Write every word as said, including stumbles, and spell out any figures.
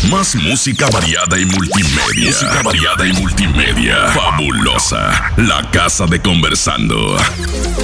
Más música variada y multimedia. Música variada y multimedia. Fabulosa. La casa de Conversando.